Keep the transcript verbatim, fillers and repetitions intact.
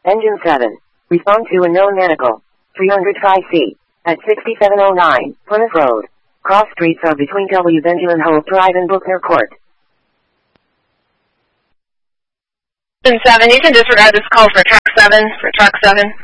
Engine seven. Respond to unknown medical. three hundred five C. At sixty-seven oh nine, Plymouth Road. Cross streets are between W. Benjamin Hope Drive and Buchner Court. Engine seven, you can disregard this call for track seven, for track seven.